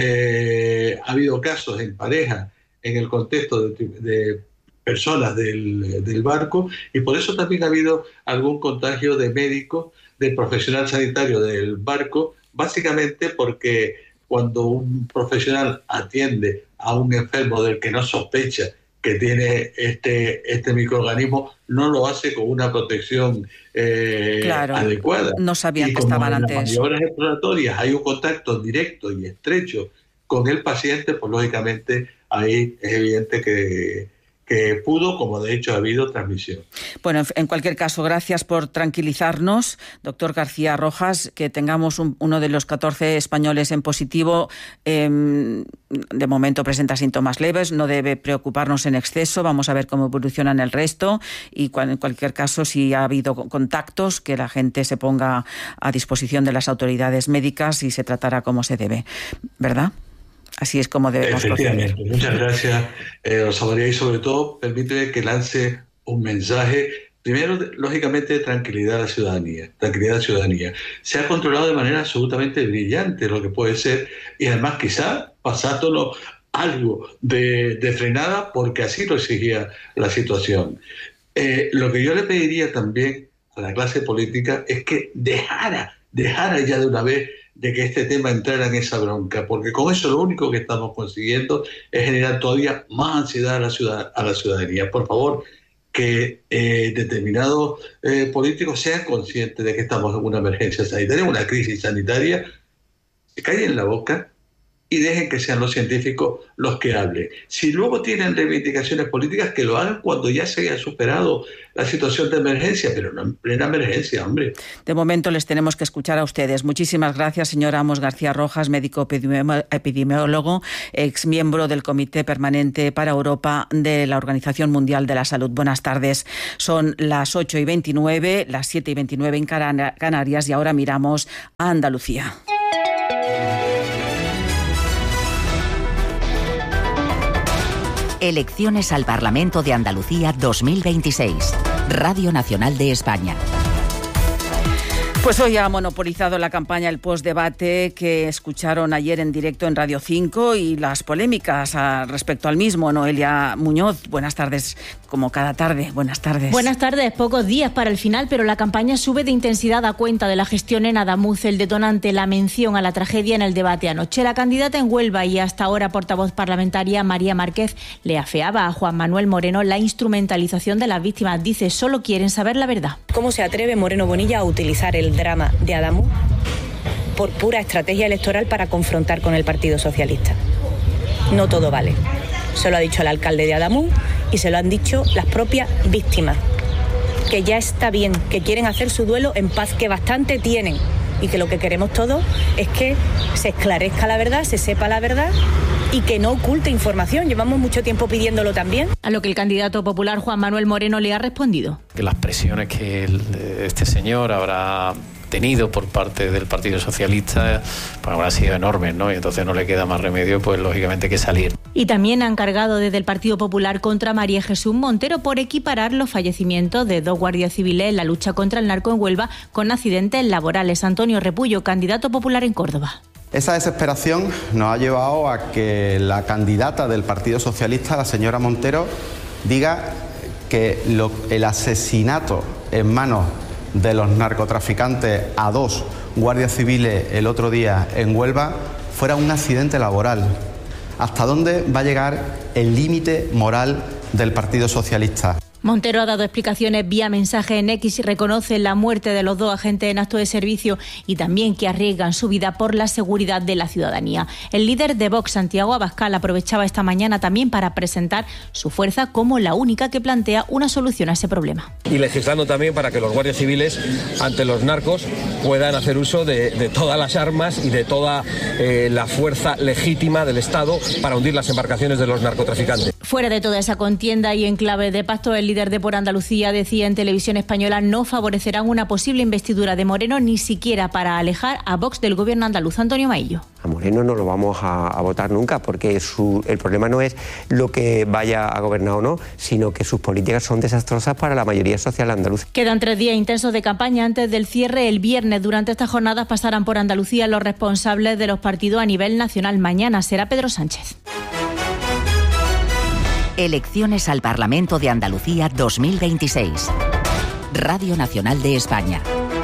eh, ha habido casos en pareja en el contexto de, de personas del, del barco, y por eso también ha habido algún contagio de médico, del profesional sanitario del barco, básicamente porque cuando un profesional atiende a un enfermo del que no sospecha que tiene este, este microorganismo, no lo hace con una protección eh, claro, adecuada. No sabían y que estaban en antes. las maniobras exploratorias hay un contacto directo y estrecho con el paciente, pues lógicamente ahí es evidente que, que pudo, como de hecho ha habido transmisión. Bueno, en cualquier caso, gracias por tranquilizarnos, doctor García Rojas, que tengamos un, uno de los catorce españoles en positivo. Eh, de momento presenta síntomas leves, no debe preocuparnos en exceso, vamos a ver cómo evolucionan el resto y cual, en cualquier caso, si ha habido contactos, que la gente se ponga a disposición de las autoridades médicas y se tratará como se debe, ¿verdad? Así es como debemos proceder. Muchas gracias, eh, Rosa María, y sobre todo, permíteme que lance un mensaje, primero, lógicamente, de tranquilidad a la ciudadanía. Tranquilidad a la ciudadanía. Se ha controlado de manera absolutamente brillante lo que puede ser, y además quizá pasándolo algo de, de frenada, porque así lo exigía la situación. Eh, lo que yo le pediría también a la clase política es que dejara, dejara ya de una vez de que este tema entrara en esa bronca, porque con eso lo único que estamos consiguiendo es generar todavía más ansiedad a la, ciudad, a la ciudadanía. Por favor, que eh, determinados eh, políticos sean conscientes de que estamos en una emergencia sanitaria, una crisis sanitaria, se callen la boca y dejen que sean los científicos los que hablen. Si luego tienen reivindicaciones políticas, que lo hagan cuando ya se haya superado la situación de emergencia, pero no en plena emergencia, hombre. De momento les tenemos que escuchar a ustedes. Muchísimas gracias, señor Amos García Rojas, médico epidemiólogo, ex miembro del Comité Permanente para Europa de la Organización Mundial de la Salud. Buenas tardes. Son las ocho y veintinueve, las siete y veintinueve en Canarias, y ahora miramos a Andalucía. Elecciones al Parlamento de Andalucía dos mil veintiséis. Radio Nacional de España. Pues hoy ha monopolizado la campaña el postdebate que escucharon ayer en directo en Radio cinco y las polémicas respecto al mismo. Noelia Muñoz, buenas tardes, como cada tarde. Buenas tardes. Buenas tardes, pocos días para el final, pero la campaña sube de intensidad a cuenta de la gestión en Adamuz, el detonante, la mención a la tragedia en el debate anoche. La candidata en Huelva y hasta ahora portavoz parlamentaria, María Márquez, le afeaba a Juan Manuel Moreno la instrumentalización de las víctimas. Dice, solo quieren saber la verdad. ¿Cómo se atreve Moreno Bonilla a utilizar el drama de Adamuz por pura estrategia electoral para confrontar con el Partido Socialista? No todo vale. Se lo ha dicho el alcalde de Adamuz y se lo han dicho las propias víctimas, que ya está bien, que quieren hacer su duelo en paz, que bastante tienen, y que lo que queremos todos es que se esclarezca la verdad, se sepa la verdad y que no oculte información. Llevamos mucho tiempo pidiéndolo también. A lo que el candidato popular Juan Manuel Moreno le ha respondido. Que las presiones que el, este señor habrá tenido por parte del Partido Socialista pues habrán sido enormes, ¿no? Y entonces no le queda más remedio, pues lógicamente, que salir. Y también han cargado desde el Partido Popular contra María Jesús Montero por equiparar los fallecimientos de dos guardias civiles en la lucha contra el narco en Huelva con accidentes laborales. Antonio Repullo, candidato popular en Córdoba. Esa desesperación nos ha llevado a que la candidata del Partido Socialista, la señora Montero, diga que lo, el asesinato en manos de los narcotraficantes a dos guardias civiles el otro día en Huelva fuera un accidente laboral. ¿Hasta dónde va a llegar el límite moral del Partido Socialista? Montero ha dado explicaciones vía mensaje en X y reconoce la muerte de los dos agentes en acto de servicio y también que arriesgan su vida por la seguridad de la ciudadanía. El líder de Vox, Santiago Abascal, aprovechaba esta mañana también para presentar su fuerza como la única que plantea una solución a ese problema. Y legislando también para que los guardias civiles ante los narcos puedan hacer uso de, de todas las armas y de toda eh, la fuerza legítima del Estado para hundir las embarcaciones de los narcotraficantes. Fuera de toda esa contienda y en clave de pacto, el líder de Por Andalucía decía en Televisión Española no favorecerán una posible investidura de Moreno ni siquiera para alejar a Vox del gobierno andaluz. Antonio Maillo. A Moreno no lo vamos a, a votar nunca porque su, el problema no es lo que vaya a gobernar o no, sino que sus políticas son desastrosas para la mayoría social andaluza. Quedan tres días intensos de campaña antes del cierre el viernes. Durante estas jornadas pasarán por Andalucía los responsables de los partidos a nivel nacional. Mañana será Pedro Sánchez. Elecciones al Parlamento de Andalucía dos mil veintiséis. Radio Nacional de España.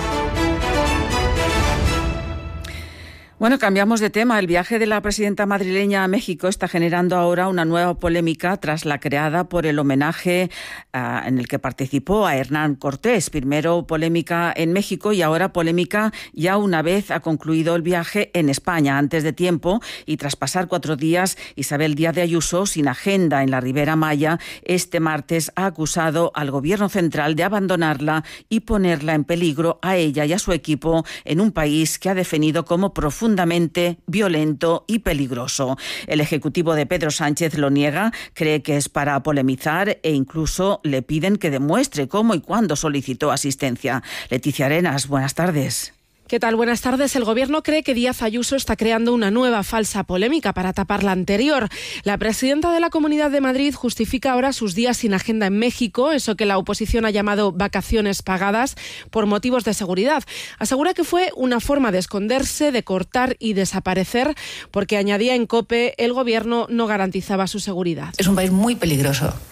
Bueno, cambiamos de tema. El viaje de la presidenta madrileña a México está generando ahora una nueva polémica tras la creada por el homenaje uh, en el que participó a Hernán Cortés. Primero polémica en México y ahora polémica ya una vez ha concluido el viaje en España. Antes de tiempo y tras pasar cuatro días, Isabel Díaz de Ayuso, sin agenda en la Ribera Maya, este martes ha acusado al gobierno central de abandonarla y ponerla en peligro a ella y a su equipo en un país que ha definido como profundo violento y peligroso. El ejecutivo de Pedro Sánchez lo niega, cree que es para polemizar e incluso le piden que demuestre cómo y cuándo solicitó asistencia. Leticia Arenas, buenas tardes. ¿Qué tal? Buenas tardes. El Gobierno cree que Díaz Ayuso está creando una nueva falsa polémica para tapar la anterior. La presidenta de la Comunidad de Madrid justifica ahora sus días sin agenda en México, eso que la oposición ha llamado vacaciones pagadas por motivos de seguridad. Asegura que fue una forma de esconderse, de cortar y desaparecer, porque añadía en COPE el Gobierno no garantizaba su seguridad. Es un país muy peligroso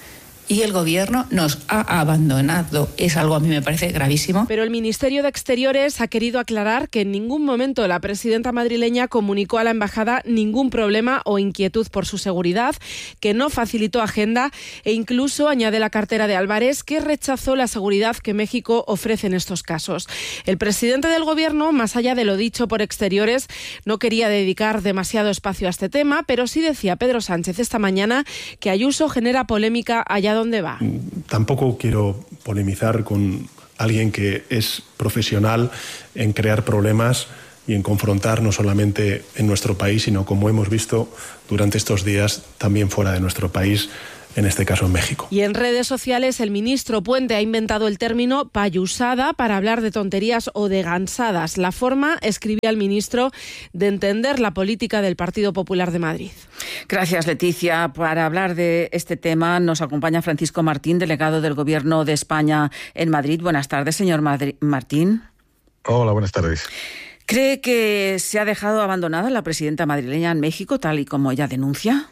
y el Gobierno nos ha abandonado. Es algo, a mí me parece gravísimo. Pero el Ministerio de Exteriores ha querido aclarar que en ningún momento la presidenta madrileña comunicó a la embajada ningún problema o inquietud por su seguridad, que no facilitó agenda e incluso, añade la cartera de Álvarez, que rechazó la seguridad que México ofrece en estos casos. El presidente del Gobierno, más allá de lo dicho por Exteriores, no quería dedicar demasiado espacio a este tema, pero sí decía Pedro Sánchez esta mañana que Ayuso genera polémica allá donde va. Tampoco quiero polemizar con alguien que es profesional en crear problemas y en confrontar no solamente en nuestro país, sino, como hemos visto durante estos días, también fuera de nuestro país, en este caso en México. Y en redes sociales el ministro Puente ha inventado el término payusada para hablar de tonterías o de gansadas. La forma, escribía el ministro, de entender la política del Partido Popular de Madrid. Gracias, Leticia. Para hablar de este tema nos acompaña Francisco Martín, delegado del Gobierno de España en Madrid. Buenas tardes, señor Madri- Martín. Hola, buenas tardes. ¿Cree que se ha dejado abandonada la presidenta madrileña en México, tal y como ella denuncia?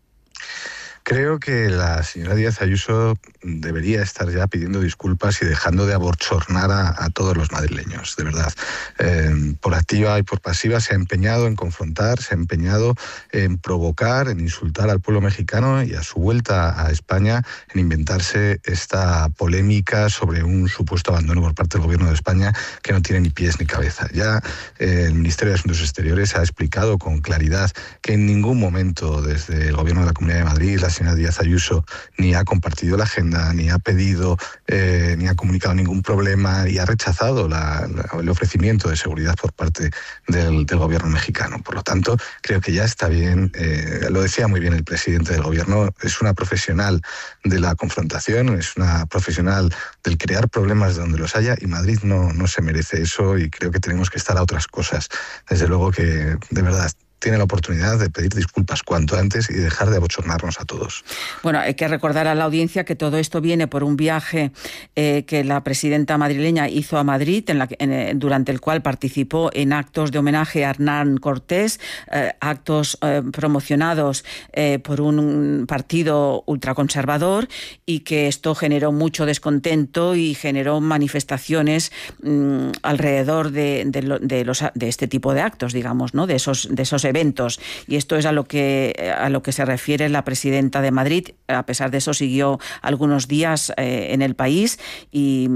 Creo que la señora Díaz Ayuso debería estar ya pidiendo disculpas y dejando de abochornar a, a todos los madrileños, de verdad. Eh, por activa y por pasiva se ha empeñado en confrontar, se ha empeñado en provocar, en insultar al pueblo mexicano y a su vuelta a España en inventarse esta polémica sobre un supuesto abandono por parte del Gobierno de España que no tiene ni pies ni cabeza. Ya eh, el Ministerio de Asuntos Exteriores ha explicado con claridad que en ningún momento desde el Gobierno de la Comunidad de Madrid la señora Díaz Ayuso ni ha compartido la agenda, ni ha pedido, eh, ni ha comunicado ningún problema y ha rechazado la, la, el ofrecimiento de seguridad por parte del, del gobierno mexicano. Por lo tanto, creo que ya está bien, eh, lo decía muy bien el presidente del gobierno, es una profesional de la confrontación, es una profesional del crear problemas donde los haya y Madrid no, no se merece eso y creo que tenemos que estar a otras cosas. Desde luego que, de verdad, tiene la oportunidad de pedir disculpas cuanto antes y dejar de abochornarnos a todos. Bueno, hay que recordar a la audiencia que todo esto viene por un viaje eh, que la presidenta madrileña hizo a Madrid, en la, en, durante el cual participó en actos de homenaje a Hernán Cortés, eh, actos eh, promocionados eh, por un partido ultraconservador, y que esto generó mucho descontento y generó manifestaciones mmm, alrededor de, de, lo, de, los, de este tipo de actos, digamos, ¿no? De esos, de esos eventos, y esto es a lo que a lo que se refiere la presidenta de Madrid. A pesar de eso siguió algunos días eh, en el país y,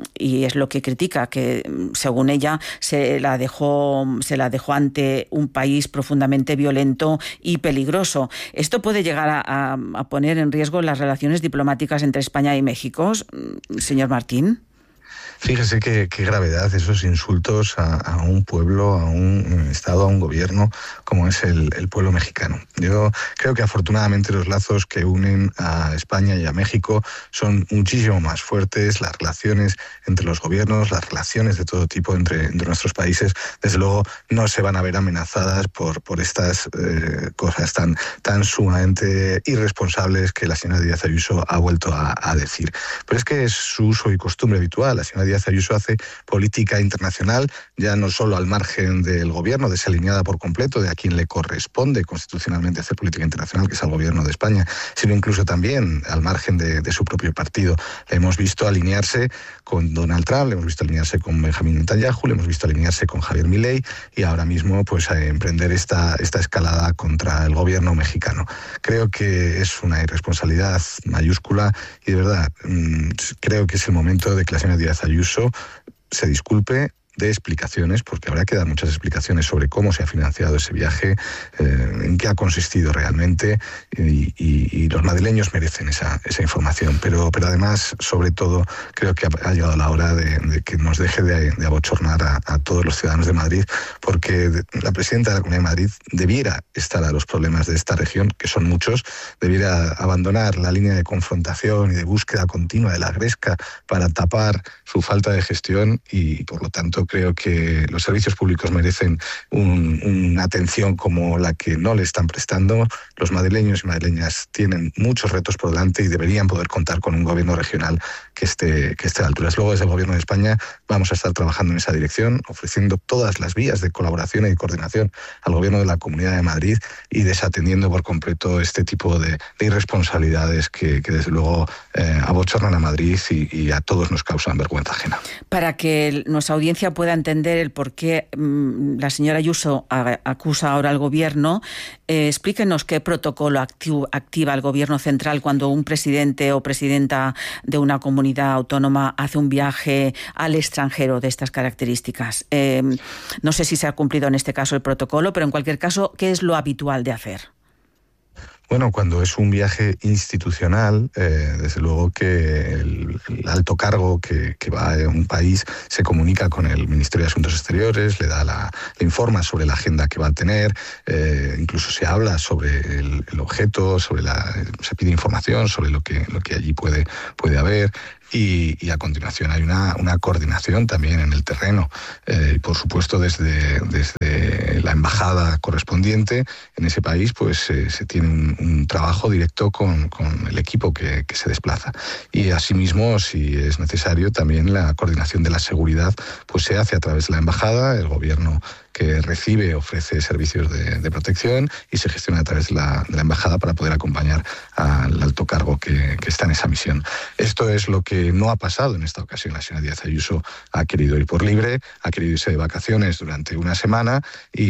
y es lo que critica, que según ella se la dejó se la dejó ante un país profundamente violento y peligroso. Esto puede llegar a, a, a poner en riesgo las relaciones diplomáticas entre España y México, señor Martín. Fíjese qué, qué gravedad esos insultos a, a un pueblo, a un Estado, a un gobierno como es el, el pueblo mexicano. Yo creo que afortunadamente los lazos que unen a España y a México son muchísimo más fuertes. Las relaciones entre los gobiernos, las relaciones de todo tipo entre, entre nuestros países, desde luego no se van a ver amenazadas por, por estas eh, cosas tan, tan sumamente irresponsables que la señora Díaz Ayuso ha vuelto a, a decir. Pero es que es su uso y costumbre habitual. La señora Díaz Ayuso hace política internacional, ya no solo al margen del gobierno, desalineada por completo de a quien le corresponde constitucionalmente hacer política internacional, que es al gobierno de España, sino incluso también al margen de, de su propio partido. Le hemos visto alinearse con Donald Trump, le hemos visto alinearse con Benjamín Netanyahu, le hemos visto alinearse con Javier Milei y ahora mismo pues a emprender esta, esta escalada contra el gobierno mexicano. Creo que es una irresponsabilidad mayúscula y de verdad mmm, creo que es el momento de que la señora Díaz Ayuso se disculpe, de explicaciones, porque habrá que dar muchas explicaciones sobre cómo se ha financiado ese viaje, eh, en qué ha consistido realmente, y, y, y los madrileños merecen esa, esa información. Pero, pero además, sobre todo, creo que ha, ha llegado la hora de, de que nos deje de, de abochornar a, a todos los ciudadanos de Madrid, porque la presidenta de la Comunidad de Madrid debiera estar a los problemas de esta región, que son muchos, debiera abandonar la línea de confrontación y de búsqueda continua de la gresca para tapar su falta de gestión y, por lo tanto, creo que los servicios públicos merecen un, una atención como la que no le están prestando. Los madrileños y madrileñas tienen muchos retos por delante y deberían poder contar con un gobierno regional que esté, que esté a alturas. Luego, desde el Gobierno de España vamos a estar trabajando en esa dirección, ofreciendo todas las vías de colaboración y de coordinación al Gobierno de la Comunidad de Madrid y desatendiendo por completo este tipo de, de irresponsabilidades que, que desde luego eh, abochornan a Madrid y, y a todos nos causan vergüenza ajena. Para que nuestra audiencia pueda entender el por qué mmm, la señora Ayuso acusa ahora al Gobierno, eh, explíquenos qué protocolo activo, activa el Gobierno central cuando un presidente o presidenta de una comunidad autónoma hace un viaje al extranjero de estas características. Eh, no sé si se ha cumplido en este caso el protocolo, pero en cualquier caso, ¿qué es lo habitual de hacer? Bueno, cuando es un viaje institucional, eh, desde luego que el, el alto cargo que, que va a un país se comunica con el Ministerio de Asuntos Exteriores, le da la, le informa sobre la agenda que va a tener, eh, incluso se habla sobre el, el objeto, sobre la, se pide información sobre lo que, lo que allí puede, puede haber. Y, y a continuación hay una, una coordinación también en el terreno, eh, y por supuesto desde, desde la embajada correspondiente en ese país pues eh, se tiene un, un trabajo directo con, con el equipo que, que se desplaza. Y asimismo, si es necesario, también la coordinación de la seguridad pues se hace a través de la embajada. El gobierno que recibe ofrece servicios de, de protección y se gestiona a través de la, de la embajada para poder acompañar al alto cargo que, que está en esa misión. Esto es lo que no ha pasado en esta ocasión. La señora Díaz Ayuso ha querido ir por libre, ha querido irse de vacaciones durante una semana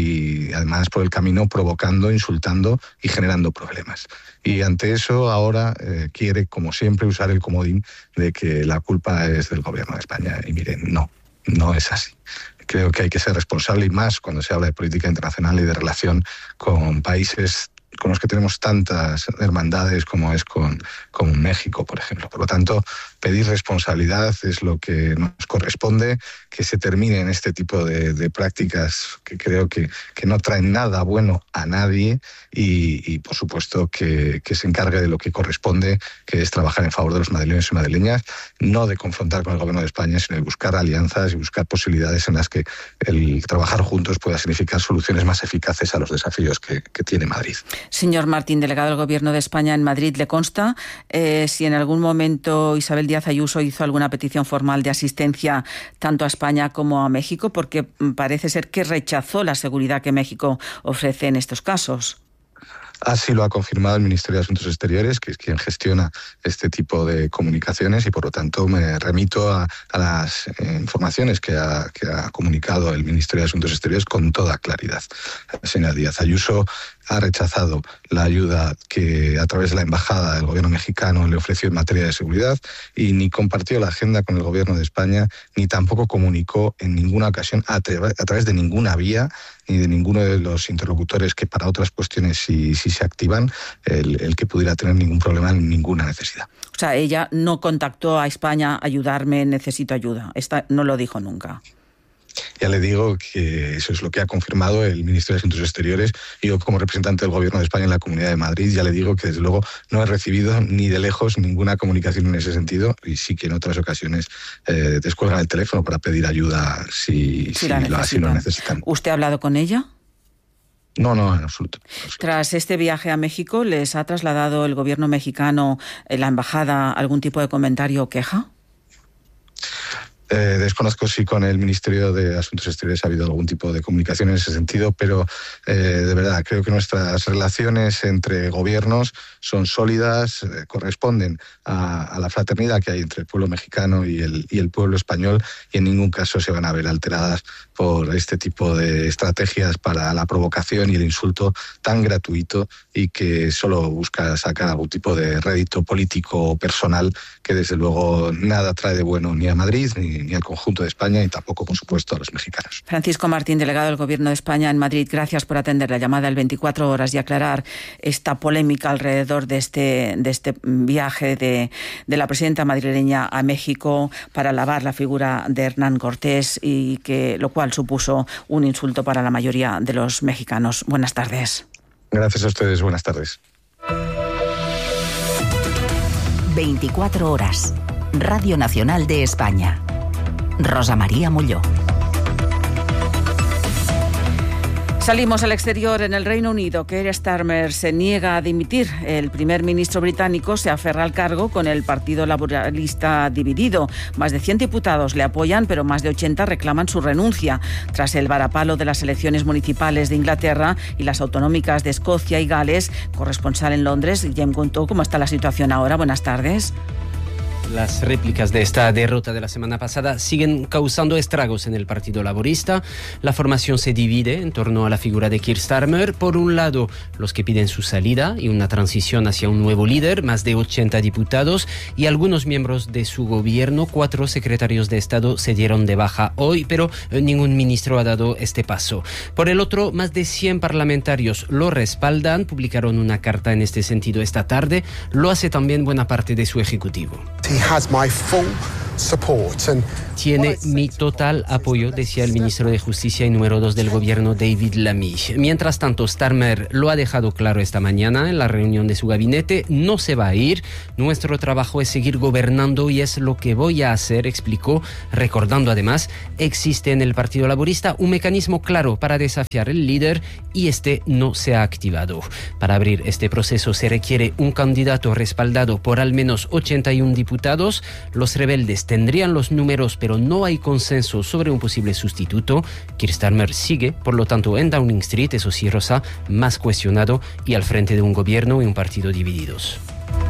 y además por el camino provocando, insultando y generando problemas. Y ante eso ahora eh, quiere, como siempre, usar el comodín de que la culpa es del Gobierno de España. Y miren, no, no es así. Creo que hay que ser responsable y más cuando se habla de política internacional y de relación con países con los que tenemos tantas hermandades como es con, con México, por ejemplo. Por lo tanto, pedir responsabilidad es lo que nos corresponde, que se terminen este tipo de, de prácticas que creo que, que no traen nada bueno a nadie y, y por supuesto, que, que se encargue de lo que corresponde, que es trabajar en favor de los madrileños y madrileñas, no de confrontar con el Gobierno de España, sino de buscar alianzas y buscar posibilidades en las que el trabajar juntos pueda significar soluciones más eficaces a los desafíos que, que tiene Madrid. Señor Martín, delegado del Gobierno de España en Madrid, ¿le consta eh, si en algún momento Isabel Díaz Ayuso hizo alguna petición formal de asistencia tanto a España como a México? Porque parece ser que rechazó la seguridad que México ofrece en estos casos. Así lo ha confirmado el Ministerio de Asuntos Exteriores, que es quien gestiona este tipo de comunicaciones, y por lo tanto me remito a, a las eh, informaciones que ha, que ha comunicado el Ministerio de Asuntos Exteriores con toda claridad. La señora Díaz Ayuso ha rechazado la ayuda que a través de la embajada del gobierno mexicano le ofreció en materia de seguridad y ni compartió la agenda con el gobierno de España, ni tampoco comunicó en ninguna ocasión a, tra- a través de ninguna vía ni de ninguno de los interlocutores que para otras cuestiones sí, sí se activan, el, el que pudiera tener ningún problema ni ninguna necesidad. O sea, ella no contactó a España, ayudarme, necesito ayuda. Esta no lo dijo nunca. Ya le digo que eso es lo que ha confirmado el Ministerio de Asuntos Exteriores. Yo, como representante del Gobierno de España en la Comunidad de Madrid, ya le digo que desde luego no he recibido ni de lejos ninguna comunicación en ese sentido, y sí que en otras ocasiones eh, descuelgan el teléfono para pedir ayuda si, si, si la lo, así lo necesitan. ¿Usted ha hablado con ella? No, no, en absoluto, en absoluto. Tras este viaje a México, ¿les ha trasladado el Gobierno mexicano, la embajada, algún tipo de comentario o queja? Eh, desconozco si con el Ministerio de Asuntos Exteriores ha habido algún tipo de comunicación en ese sentido, pero eh, de verdad creo que nuestras relaciones entre gobiernos son sólidas, eh, corresponden a, a la fraternidad que hay entre el pueblo mexicano y el, y el pueblo español, y en ningún caso se van a ver alteradas por este tipo de estrategias para la provocación y el insulto tan gratuito y que solo busca sacar algún tipo de rédito político o personal que desde luego nada trae de bueno ni a Madrid ni ni al conjunto de España y tampoco, por supuesto, a los mexicanos. Francisco Martín, delegado del Gobierno de España en Madrid, gracias por atender la llamada del veinticuatro horas y aclarar esta polémica alrededor de este, de este viaje de, de la presidenta madrileña a México para alabar la figura de Hernán Cortés, y que lo cual supuso un insulto para la mayoría de los mexicanos. Buenas tardes. Gracias a ustedes. Buenas tardes. veinticuatro horas. Radio Nacional de España. Rosa María Molló. Salimos al exterior. En el Reino Unido, Keir Starmer se niega a dimitir. El primer ministro británico se aferra al cargo con el Partido Laborista dividido. Más de cien diputados le apoyan, pero más de ochenta reclaman su renuncia. Tras el varapalo de las elecciones municipales de Inglaterra y las autonómicas de Escocia y Gales, corresponsal en Londres, Guillem Contó, ¿cómo está la situación ahora? Buenas tardes. Las réplicas de esta derrota de la semana pasada siguen causando estragos en el Partido Laborista. La formación se divide en torno a la figura de Keir Starmer. Por un lado, los que piden su salida y una transición hacia un nuevo líder, más de ochenta diputados y algunos miembros de su gobierno. Cuatro secretarios de Estado se dieron de baja hoy, pero ningún ministro ha dado este paso. Por el otro, más de cien parlamentarios lo respaldan. Publicaron una carta en este sentido esta tarde. Lo hace también buena parte de su ejecutivo. Tiene mi total apoyo, decía el ministro de Justicia y número dos del gobierno, David Lammy. Mientras tanto, Starmer lo ha dejado claro esta mañana en la reunión de su gabinete. No se va a ir. Nuestro trabajo es seguir gobernando y es lo que voy a hacer, explicó, recordando además, existe en el Partido Laborista un mecanismo claro para desafiar al líder y este no se ha activado. Para abrir este proceso se requiere un candidato respaldado por al menos ochenta y uno diputados. Los rebeldes tendrían los números, pero no hay consenso sobre un posible sustituto. Keir Starmer sigue, por lo tanto, en Downing Street, eso sí, Rosa, más cuestionado y al frente de un gobierno y un partido divididos.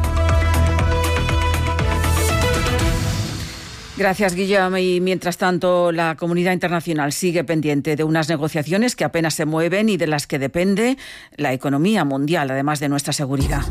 Gracias, Guillaume. Y mientras tanto, la comunidad internacional sigue pendiente de unas negociaciones que apenas se mueven y de las que depende la economía mundial, además de nuestra seguridad.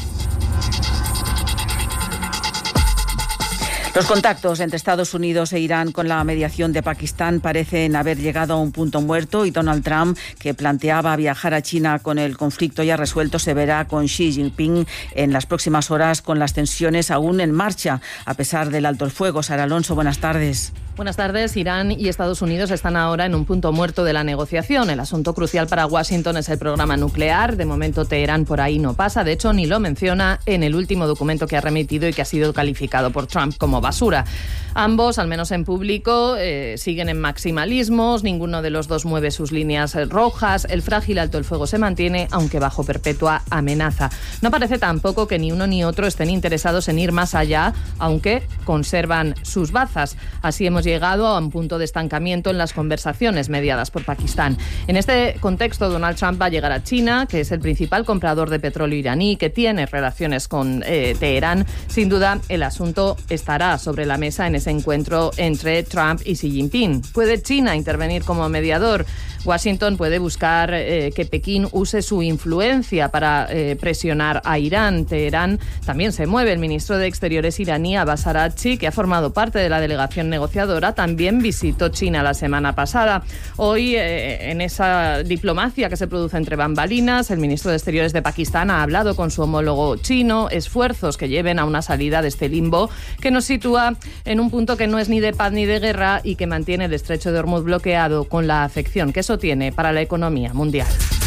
Los contactos entre Estados Unidos e Irán con la mediación de Pakistán parecen haber llegado a un punto muerto y Donald Trump, que planteaba viajar a China con el conflicto ya resuelto, se verá con Xi Jinping en las próximas horas con las tensiones aún en marcha, a pesar del alto el fuego. Sara Alonso, buenas tardes. Buenas tardes. Irán y Estados Unidos están ahora en un punto muerto de la negociación. El asunto crucial para Washington es el programa nuclear. De momento Teherán por ahí no pasa. De hecho, ni lo menciona en el último documento que ha remitido y que ha sido calificado por Trump como basura. Ambos, al menos en público, eh, siguen en maximalismos. Ninguno de los dos mueve sus líneas rojas. El frágil alto el fuego se mantiene, aunque bajo perpetua amenaza. No parece tampoco que ni uno ni otro estén interesados en ir más allá, aunque conservan sus bazas. Así hemos llegado a un punto de estancamiento en las conversaciones mediadas por Pakistán. En este contexto, Donald Trump va a llegar a China, que es el principal comprador de petróleo iraní, que tiene relaciones con eh, Teherán. Sin duda, el asunto estará sobre la mesa en ese encuentro entre Trump y Xi Jinping. ¿Puede China intervenir como mediador? Washington puede buscar eh, que Pekín use su influencia para eh, presionar a Irán. Teherán también se mueve. El ministro de Exteriores iraní, Abbas Araghchi, que ha formado parte de la delegación negociadora, también visitó China la semana pasada. Hoy, eh, en esa diplomacia que se produce entre bambalinas, el ministro de Exteriores de Pakistán ha hablado con su homólogo chino, esfuerzos que lleven a una salida de este limbo que nos sitúa en un punto que no es ni de paz ni de guerra y que mantiene el estrecho de Hormuz bloqueado, con la afección que eso tiene para la economía mundial.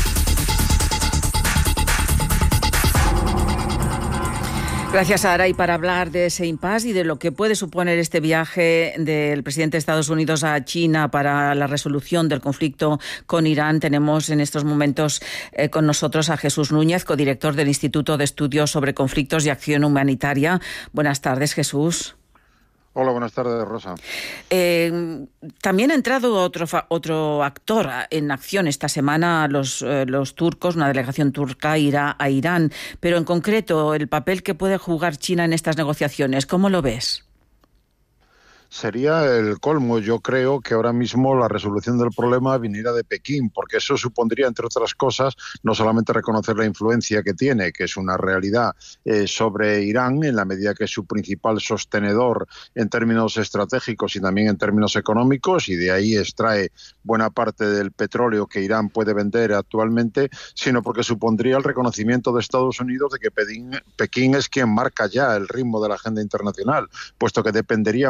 Gracias, Sara. Y para hablar de ese impasse y de lo que puede suponer este viaje del presidente de Estados Unidos a China para la resolución del conflicto con Irán, tenemos en estos momentos eh, con nosotros a Jesús Núñez, codirector del Instituto de Estudios sobre Conflictos y Acción Humanitaria. Buenas tardes, Jesús. Hola, buenas tardes, Rosa. Eh, también ha entrado otro, otro actor en acción esta semana. Los, eh, los turcos, una delegación turca irá a Irán. Pero en concreto, el papel que puede jugar China en estas negociaciones, ¿cómo lo ves? Sería el colmo. Yo creo que ahora mismo la resolución del problema viniera de Pekín, porque eso supondría, entre otras cosas, no solamente reconocer la influencia que tiene, que es una realidad, eh, sobre Irán, en la medida que es su principal sostenedor en términos estratégicos y también en términos económicos, y de ahí extrae buena parte del petróleo que Irán puede vender actualmente, sino porque supondría el reconocimiento de Estados Unidos de que Pekín, Pekín es quien marca ya el ritmo de la agenda internacional, puesto que dependería muy mucho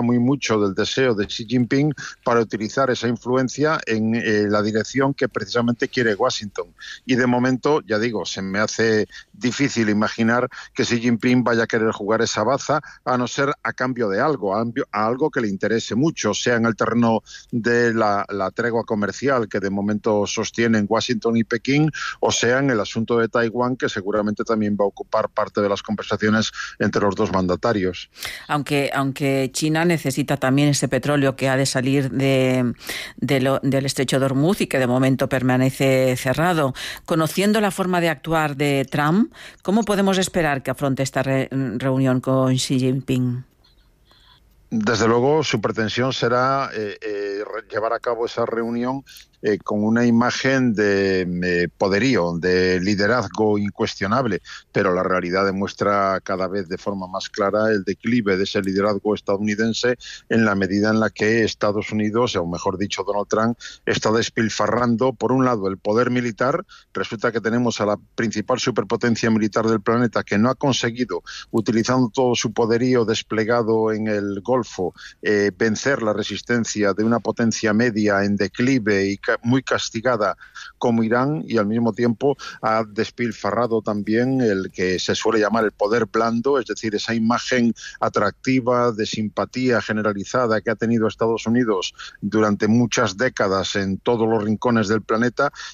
mucho del deseo de Xi Jinping para utilizar esa influencia en eh, la dirección que precisamente quiere Washington. Y de momento, ya digo, se me hace difícil imaginar que Xi Jinping vaya a querer jugar esa baza, a no ser a cambio de algo, a, a algo que le interese mucho, sea en el terreno de la, la tregua comercial que de momento sostienen Washington y Pekín, o sea en el asunto de Taiwán, que seguramente también va a ocupar parte de las conversaciones entre los dos mandatarios. Aunque, aunque China necesita también ese petróleo que ha de salir de, de lo, del estrecho de Hormuz y que de momento permanece cerrado. Conociendo la forma de actuar de Trump, ¿cómo podemos esperar que afronte esta re- reunión con Xi Jinping? Desde luego, su pretensión será eh, eh, llevar a cabo esa reunión eh, con una imagen de eh, poderío, de liderazgo incuestionable, pero la realidad demuestra cada vez de forma más clara el declive de ese liderazgo estadounidense en la medida en la que Estados Unidos, o mejor dicho Donald Trump, está despilfarrando, por un lado, el poder militar. Resulta que tenemos a la principal superpotencia militar del planeta que no ha conseguido, utilizando todo su poderío desplegado en el Golfo, eh, vencer la resistencia de una potencia media en declive y ca- muy castigada como Irán, y al mismo tiempo ha despilfarrado también el que se suele llamar el poder blando, es decir, esa imagen atractiva de simpatía generalizada que ha tenido Estados Unidos durante muchas décadas en todos los rincones del planeta